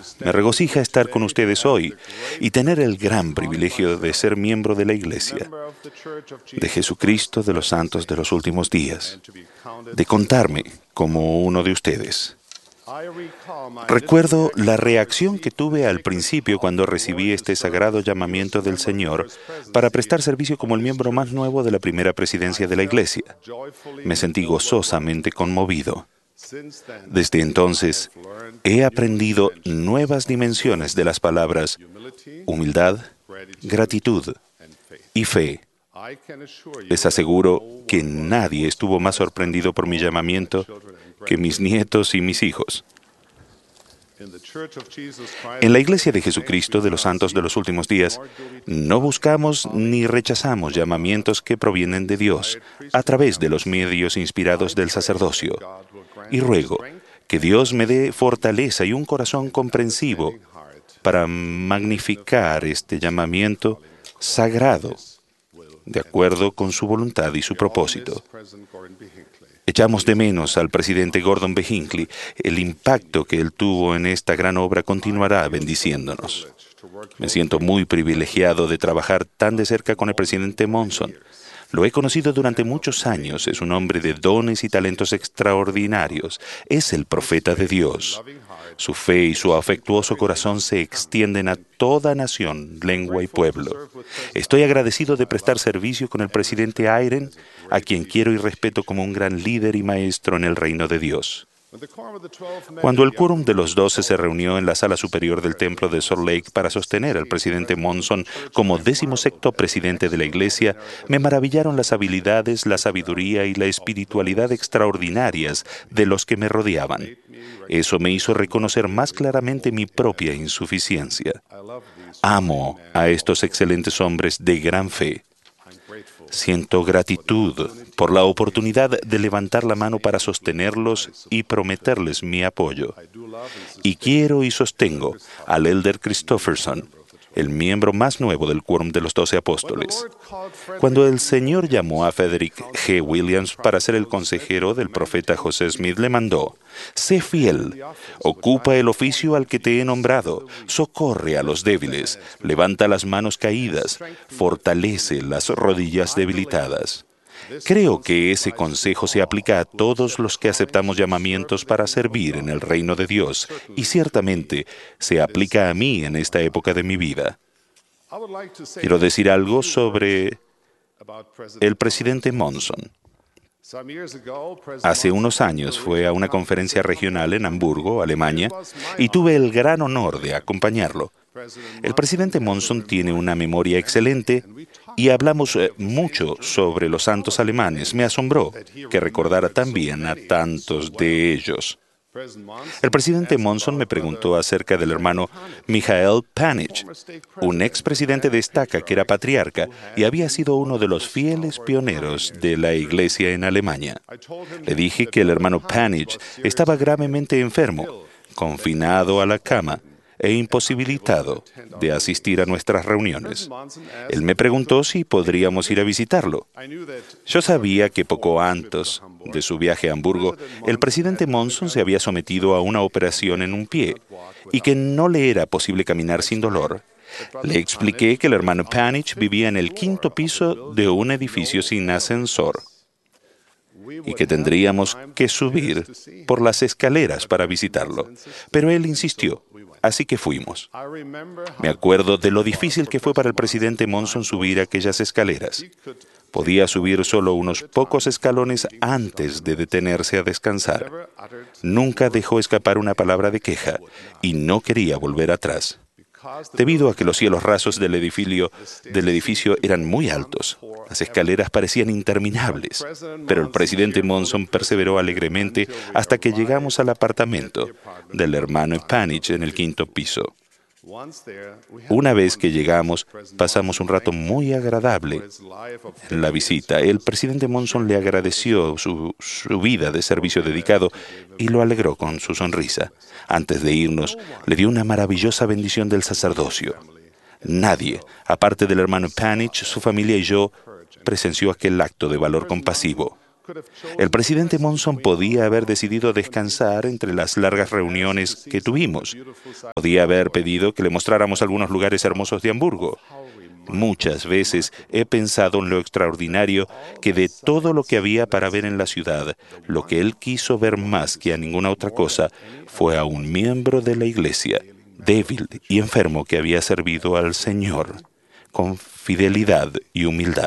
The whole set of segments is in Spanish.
Me regocija estar con ustedes hoy y tener el gran privilegio de ser miembro de la Iglesia de Jesucristo de los Santos de los Últimos Días, de contarme como uno de ustedes. Recuerdo la reacción que tuve al principio cuando recibí este sagrado llamamiento del Señor para prestar servicio como el miembro más nuevo de la primera presidencia de la Iglesia. Me sentí gozosamente conmovido. Desde entonces, he aprendido nuevas dimensiones de las palabras humildad, gratitud y fe. Les aseguro que nadie estuvo más sorprendido por mi llamamiento que mis nietos y mis hijos. En la Iglesia de Jesucristo de los Santos de los Últimos Días, no buscamos ni rechazamos llamamientos que provienen de Dios a través de los medios inspirados del sacerdocio. Y ruego que Dios me dé fortaleza y un corazón comprensivo para magnificar este llamamiento sagrado, de acuerdo con su voluntad y su propósito. Echamos de menos al presidente Gordon B. Hinckley. El impacto que él tuvo en esta gran obra continuará bendiciéndonos. Me siento muy privilegiado de trabajar tan de cerca con el presidente Monson. Lo he conocido durante muchos años. Es un hombre de dones y talentos extraordinarios. Es el profeta de Dios. Su fe y su afectuoso corazón se extienden a toda nación, lengua y pueblo. Estoy agradecido de prestar servicio con el presidente Eyren, a quien quiero y respeto como un gran líder y maestro en el reino de Dios. Cuando el quórum de los 12 se reunió en la sala superior del templo de Salt Lake para sostener al presidente Monson como 16º presidente de la Iglesia, me maravillaron las habilidades, la sabiduría y la espiritualidad extraordinarias de los que me rodeaban. Eso me hizo reconocer más claramente mi propia insuficiencia. Amo a estos excelentes hombres de gran fe. Siento gratitud por la oportunidad de levantar la mano para sostenerlos y prometerles mi apoyo. Y quiero y sostengo al Elder Christofferson, el miembro más nuevo del quórum de los 12 apóstoles. Cuando el Señor llamó a Frederick G. Williams para ser el consejero del profeta José Smith, le mandó: sé fiel, ocupa el oficio al que te he nombrado, socorre a los débiles, levanta las manos caídas, fortalece las rodillas debilitadas. Creo que ese consejo se aplica a todos los que aceptamos llamamientos para servir en el reino de Dios y ciertamente se aplica a mí en esta época de mi vida. Quiero decir algo sobre el presidente Monson. Hace unos años fue a una conferencia regional en Hamburgo, Alemania, y tuve el gran honor de acompañarlo. El presidente Monson tiene una memoria excelente y hablamos mucho sobre los santos alemanes. Me asombró que recordara tan bien a tantos de ellos. El presidente Monson me preguntó acerca del hermano Michael Panich, un expresidente de Estaca que era patriarca y había sido uno de los fieles pioneros de la Iglesia en Alemania. Le dije que el hermano Panich estaba gravemente enfermo, confinado a la cama e imposibilitado de asistir a nuestras reuniones. Él me preguntó si podríamos ir a visitarlo. Yo sabía que poco antes de su viaje a Hamburgo, el presidente Monson se había sometido a una operación en un pie y que no le era posible caminar sin dolor. Le expliqué que el hermano Panich vivía en el 5º piso de un edificio sin ascensor y que tendríamos que subir por las escaleras para visitarlo. Pero él insistió. Así que fuimos. Me acuerdo de lo difícil que fue para el presidente Monson subir aquellas escaleras. Podía subir solo unos pocos escalones antes de detenerse a descansar. Nunca dejó escapar una palabra de queja y no quería volver atrás. Debido a que los cielos rasos del edificio eran muy altos, las escaleras parecían interminables, pero el presidente Monson perseveró alegremente hasta que llegamos al apartamento del hermano Panich en el 5º piso. Una vez que llegamos, pasamos un rato muy agradable en la visita. El presidente Monson le agradeció su vida de servicio dedicado y lo alegró con su sonrisa. Antes de irnos, le dio una maravillosa bendición del sacerdocio. Nadie, aparte del hermano Panich, su familia y yo, presenció aquel acto de valor compasivo. El presidente Monson podía haber decidido descansar entre las largas reuniones que tuvimos. Podía haber pedido que le mostráramos algunos lugares hermosos de Hamburgo. Muchas veces he pensado en lo extraordinario que de todo lo que había para ver en la ciudad, lo que él quiso ver más que a ninguna otra cosa fue a un miembro de la iglesia, débil y enfermo, que había servido al Señor con fidelidad y humildad.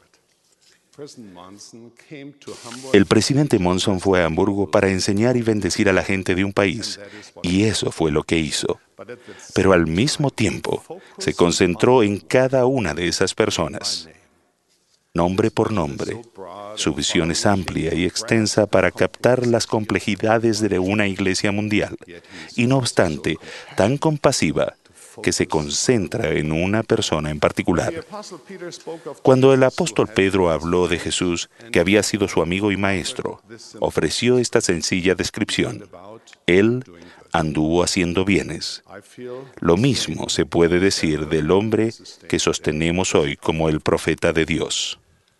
El presidente Monson fue a Hamburgo para enseñar y bendecir a la gente de un país, y eso fue lo que hizo. Pero al mismo tiempo, se concentró en cada una de esas personas, nombre por nombre. Su visión es amplia y extensa para captar las complejidades de una iglesia mundial, y no obstante, tan compasiva que se concentra en una persona en particular. Cuando el apóstol Pedro habló de Jesús, que había sido su amigo y maestro, ofreció esta sencilla descripción: Él anduvo haciendo bienes. Lo mismo se puede decir del hombre que sostenemos hoy como el profeta de Dios.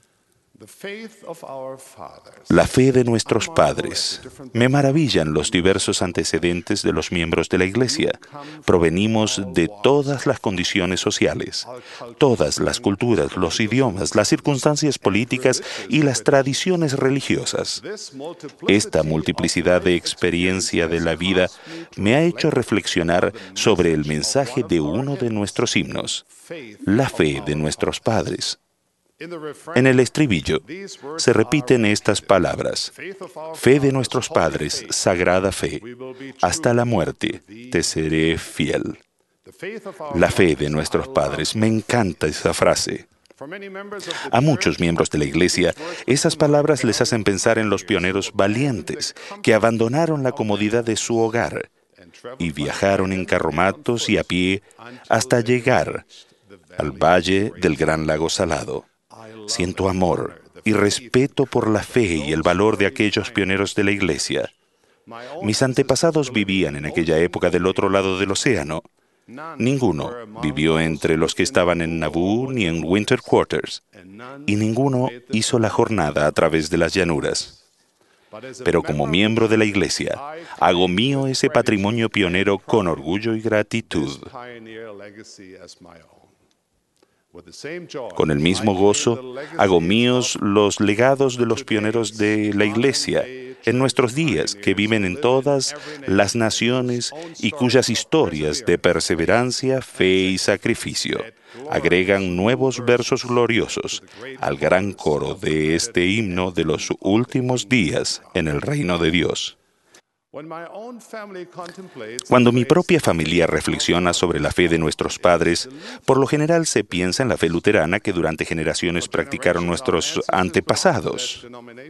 La fe de nuestros padres. Me maravillan los diversos antecedentes de los miembros de la Iglesia. Provenimos de todas las condiciones sociales, todas las culturas, los idiomas, las circunstancias políticas y las tradiciones religiosas. Esta multiplicidad de experiencia de la vida me ha hecho reflexionar sobre el mensaje de uno de nuestros himnos, la fe de nuestros padres. En el estribillo se repiten estas palabras: fe de nuestros padres, sagrada fe, hasta la muerte te seré fiel. La fe de nuestros padres, me encanta esa frase. A muchos miembros de la Iglesia, esas palabras les hacen pensar en los pioneros valientes que abandonaron la comodidad de su hogar y viajaron en carromatos y a pie hasta llegar al valle del Gran Lago Salado. Siento amor y respeto por la fe y el valor de aquellos pioneros de la Iglesia. Mis antepasados vivían en aquella época del otro lado del océano. Ninguno vivió entre los que estaban en Nauvoo ni en Winter Quarters, y ninguno hizo la jornada a través de las llanuras. Pero como miembro de la Iglesia, hago mío ese patrimonio pionero con orgullo y gratitud. Con el mismo gozo, hago míos los legados de los pioneros de la Iglesia en nuestros días, que viven en todas las naciones y cuyas historias de perseverancia, fe y sacrificio agregan nuevos versos gloriosos al gran coro de este himno de los últimos días en el reino de Dios. Cuando mi propia familia reflexiona sobre la fe de nuestros padres, por lo general se piensa en la fe luterana que durante generaciones practicaron nuestros antepasados.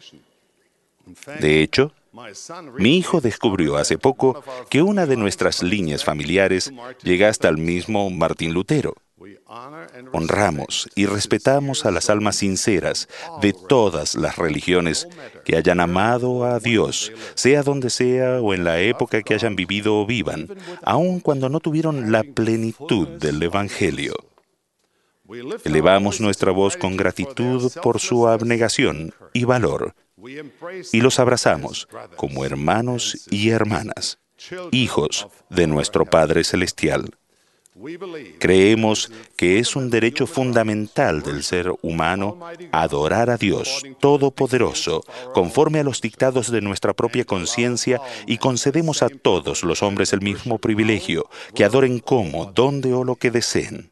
De hecho, mi hijo descubrió hace poco que una de nuestras líneas familiares llega hasta el mismo Martín Lutero. Honramos y respetamos a las almas sinceras de todas las religiones que hayan amado a Dios, sea donde sea o en la época que hayan vivido o vivan, aun cuando no tuvieron la plenitud del Evangelio. Elevamos nuestra voz con gratitud por su abnegación y valor, y los abrazamos como hermanos y hermanas, hijos de nuestro Padre Celestial. Creemos que es un derecho fundamental del ser humano adorar a Dios Todopoderoso, conforme a los dictados de nuestra propia conciencia, y concedemos a todos los hombres el mismo privilegio, que adoren como, donde o lo que deseen.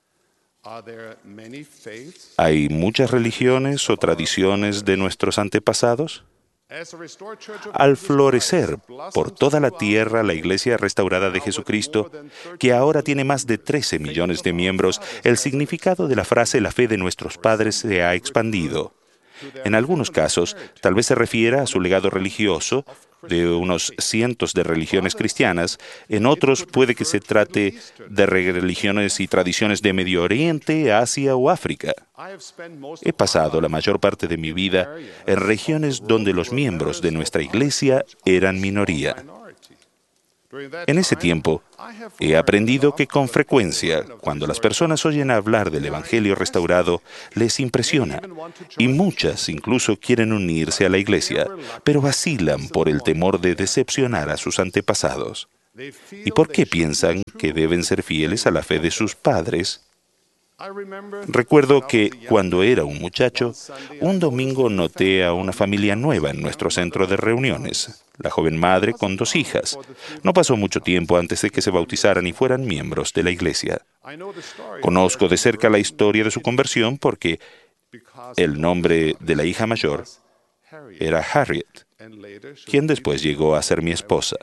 ¿Hay muchas religiones o tradiciones de nuestros antepasados? Al florecer por toda la tierra la Iglesia restaurada de Jesucristo, que ahora tiene más de 13 millones de miembros, el significado de la frase «la fe de nuestros padres» se ha expandido. En algunos casos, tal vez se refiera a su legado religioso de unos cientos de religiones cristianas. En otros puede que se trate de religiones y tradiciones de Medio Oriente, Asia o África. He pasado la mayor parte de mi vida en regiones donde los miembros de nuestra iglesia eran minoría. En ese tiempo, he aprendido que con frecuencia, cuando las personas oyen hablar del Evangelio restaurado, les impresiona, y muchas incluso quieren unirse a la iglesia, pero vacilan por el temor de decepcionar a sus antepasados. ¿Y por qué piensan que deben ser fieles a la fe de sus padres? Recuerdo que cuando era un muchacho, un domingo noté a una familia nueva en nuestro centro de reuniones, la joven madre con 2 hijas. No pasó mucho tiempo antes de que se bautizaran y fueran miembros de la iglesia. Conozco de cerca la historia de su conversión porque el nombre de la hija mayor era Harriet, quien después llegó a ser mi esposa.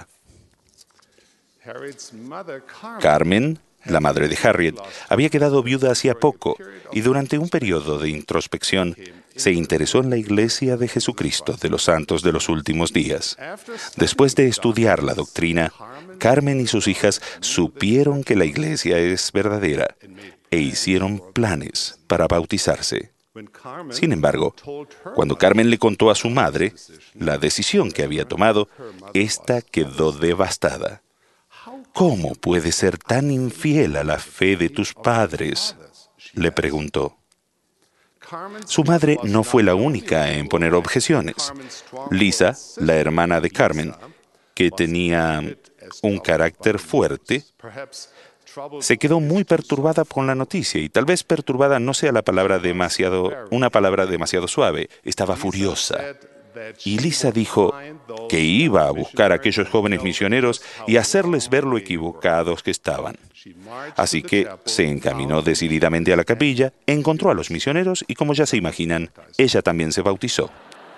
Carmen, la madre de Harriet, había quedado viuda hacía poco y durante un periodo de introspección se interesó en la Iglesia de Jesucristo de los Santos de los Últimos Días. Después de estudiar la doctrina, Carmen y sus hijas supieron que la Iglesia es verdadera e hicieron planes para bautizarse. Sin embargo, cuando Carmen le contó a su madre la decisión que había tomado, ésta quedó devastada. ¿Cómo puedes ser tan infiel a la fe de tus padres?, le preguntó. Su madre no fue la única en poner objeciones. Lisa, la hermana de Carmen, que tenía un carácter fuerte, se quedó muy perturbada con la noticia, y tal vez perturbada no sea una palabra demasiado suave. Estaba furiosa. Y Lisa dijo que iba a buscar a aquellos jóvenes misioneros y hacerles ver lo equivocados que estaban. Así que se encaminó decididamente a la capilla, encontró a los misioneros y, como ya se imaginan, ella también se bautizó.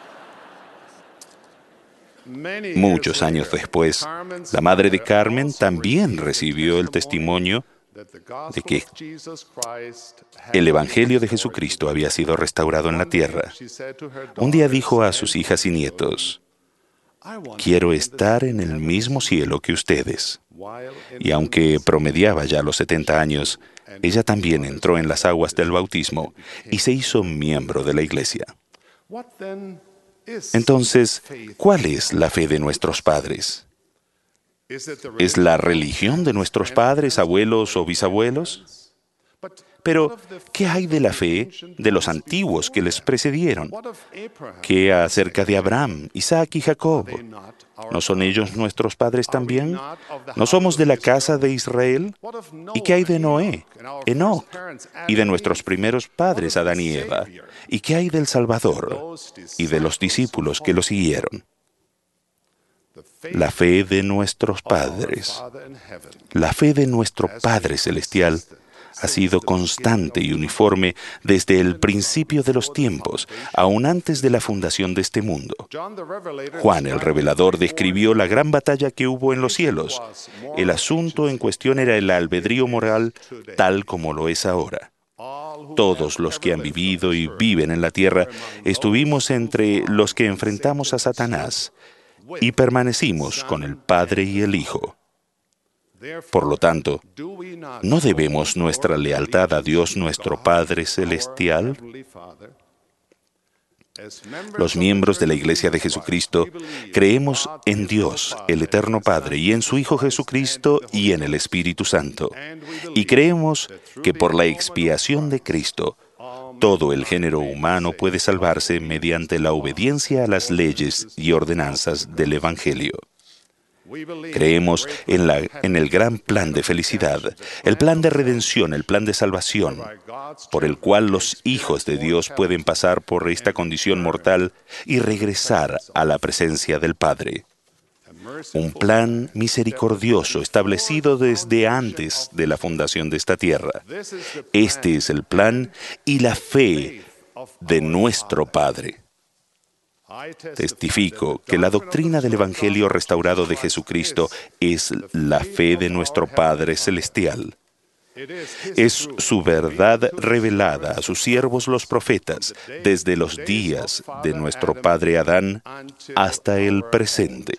Muchos años después, la madre de Carmen también recibió el testimonio de que el Evangelio de Jesucristo había sido restaurado en la tierra. Un día dijo a sus hijas y nietos: «Quiero estar en el mismo cielo que ustedes». Y aunque promediaba ya los 70 años, ella también entró en las aguas del bautismo y se hizo miembro de la iglesia. Entonces, ¿cuál es la fe de nuestros padres? ¿Es la religión de nuestros padres, abuelos o bisabuelos? Pero, ¿qué hay de la fe de los antiguos que les precedieron? ¿Qué acerca de Abraham, Isaac y Jacob? ¿No son ellos nuestros padres también? ¿No somos de la casa de Israel? ¿Y qué hay de Noé, Enoc, y de nuestros primeros padres, Adán y Eva? ¿Y qué hay del Salvador y de los discípulos que lo siguieron? La fe de nuestros padres, la fe de nuestro Padre Celestial, ha sido constante y uniforme desde el principio de los tiempos, aún antes de la fundación de este mundo. Juan el Revelador describió la gran batalla que hubo en los cielos. El asunto en cuestión era el albedrío moral tal como lo es ahora. Todos los que han vivido y viven en la tierra estuvimos entre los que enfrentamos a Satanás y permanecimos con el Padre y el Hijo. Por lo tanto, ¿no debemos nuestra lealtad a Dios nuestro Padre Celestial? Los miembros de la Iglesia de Jesucristo creemos en Dios, el Eterno Padre, y en su Hijo Jesucristo y en el Espíritu Santo. Y creemos que por la expiación de Cristo, todo el género humano puede salvarse mediante la obediencia a las leyes y ordenanzas del Evangelio. Creemos en el gran plan de felicidad, el plan de redención, el plan de salvación, por el cual los hijos de Dios pueden pasar por esta condición mortal y regresar a la presencia del Padre. Un plan misericordioso establecido desde antes de la fundación de esta tierra. Este es el plan y la fe de nuestro Padre. Testifico que la doctrina del Evangelio restaurado de Jesucristo es la fe de nuestro Padre Celestial. Es su verdad revelada a sus siervos los profetas desde los días de nuestro padre Adán hasta el presente.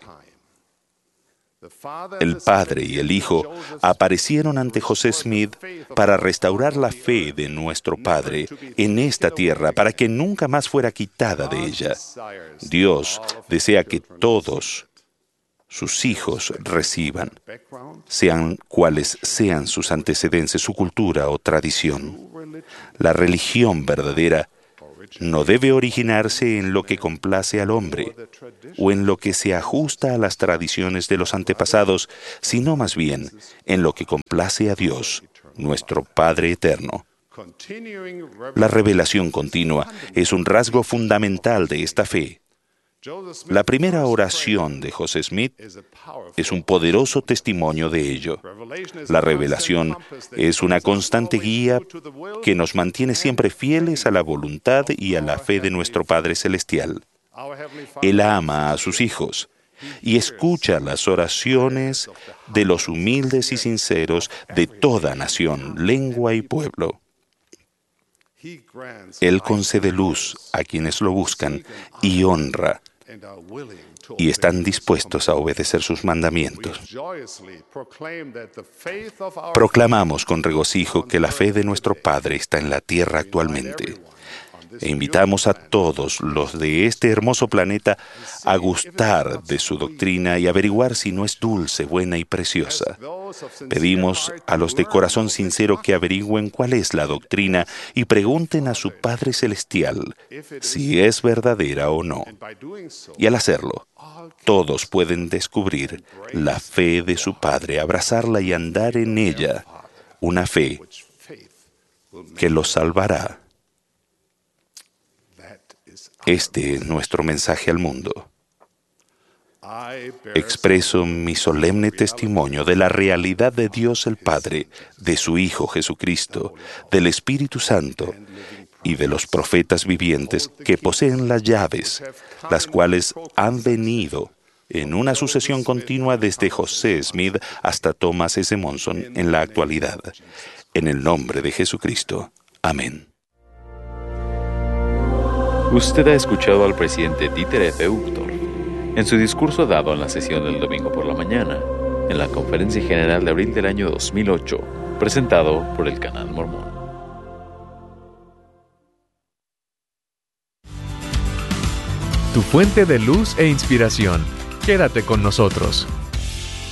El Padre y el Hijo aparecieron ante José Smith para restaurar la fe de nuestro Padre en esta tierra para que nunca más fuera quitada de ella. Dios desea que todos sus hijos reciban, sean cuales sean sus antecedentes, su cultura o tradición. La religión verdadera no debe originarse en lo que complace al hombre o en lo que se ajusta a las tradiciones de los antepasados, sino más bien en lo que complace a Dios, nuestro Padre eterno. La revelación continua es un rasgo fundamental de esta fe. La primera oración de José Smith es un poderoso testimonio de ello. La revelación es una constante guía que nos mantiene siempre fieles a la voluntad y a la fe de nuestro Padre Celestial. Él ama a sus hijos y escucha las oraciones de los humildes y sinceros de toda nación, lengua y pueblo. Él concede luz a quienes lo buscan y honra y están dispuestos a obedecer sus mandamientos. Proclamamos con regocijo que la fe de nuestro Padre está en la tierra actualmente. E invitamos a todos los de este hermoso planeta a gustar de su doctrina y averiguar si no es dulce, buena y preciosa. Pedimos a los de corazón sincero que averigüen cuál es la doctrina y pregunten a su Padre Celestial si es verdadera o no. Y al hacerlo, todos pueden descubrir la fe de su Padre, abrazarla y andar en ella, una fe que los salvará. Este es nuestro mensaje al mundo. Expreso mi solemne testimonio de la realidad de Dios el Padre, de su Hijo Jesucristo, del Espíritu Santo y de los profetas vivientes que poseen las llaves, las cuales han venido en una sucesión continua desde José Smith hasta Thomas S. Monson en la actualidad. En el nombre de Jesucristo. Amén. Usted ha escuchado al presidente Dieter F. Uchtdorf en su discurso dado en la sesión del domingo por la mañana, en la Conferencia General de abril del año 2008, presentado por el Canal Mormón. Tu fuente de luz e inspiración. Quédate con nosotros.